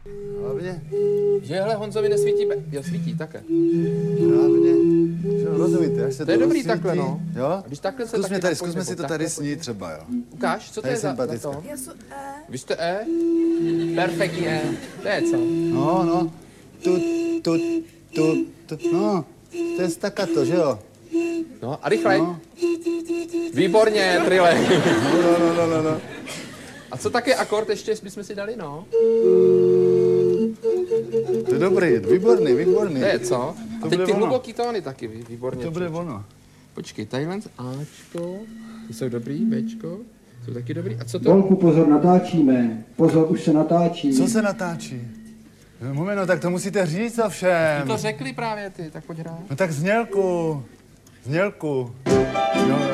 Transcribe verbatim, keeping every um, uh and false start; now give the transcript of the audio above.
Hlavně. Že hele, Honzovi nesvítí, be... jo, svítí, také. Hlavně, že rozumíte, až se To to je dobrý rozsvítí, takhle, no. Jo? A když takhle se Zkusme taky tady, napojíme, zkusme si nebo to tady takhle snít třeba, jo. Ukáž, co to To je je za, za sympatické. to? Já jsem E. Vy jste E? Perfektní E. To je co? No, no. Tu, tu, tu, tu, no. To je staccato, že jo? No, a rychlej. No. Výborně, Trile. No, no, no, no, no, no. A co taky akord ještě bychom si dali, no? To je dobrý, výborný, výborný. To je co? A To teď bude ty ono. hluboký tóny taky, vý- výborně. To bude ono. Počkej, tadyhle Ačko, ty jsou dobrý, Bčko, jsou taky dobrý. A co to? Volku, pozor, natáčíme. Pozor, už se natáčí. Co se natáčí? No, moment, no, tak to musíte říct My ovšem. to řekli právě ty, tak pojď hrát. No tak znělku. Znělku. No,